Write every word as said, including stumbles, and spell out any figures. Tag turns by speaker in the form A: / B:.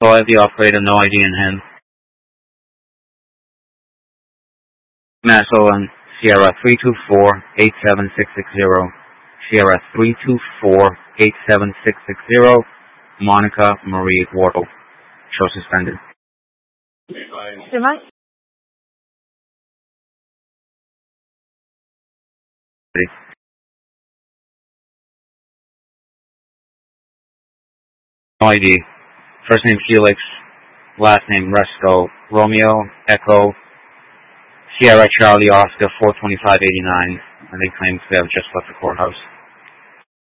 A: So I have the operator, no I D in hand. Maso and Sierra three two four, eight seven six six zero. Sierra three two four, eight seven six six zero. Monica Marie Wardle. Show suspended.
B: Device.
A: No I D. First name Felix, last name Resco. Romeo, Echo, Sierra Charlie Oscar four twenty-five eighty-nine. And they claim to have just left the courthouse.